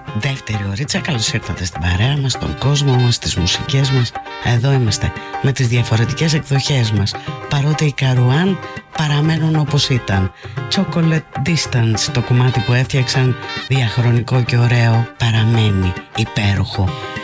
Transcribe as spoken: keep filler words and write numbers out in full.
Δεύτερη ωρίτσα, καλώς ήρθατε στην παρέα μας, στον κόσμο μας, στις μουσικές μας. Εδώ είμαστε με τις διαφορετικές εκδοχές μας, παρότι οι Καρουάν παραμένουν όπως ήταν. Chocolate Distance, το κομμάτι που έφτιαξαν, διαχρονικό και ωραίο, παραμένει υπέροχο.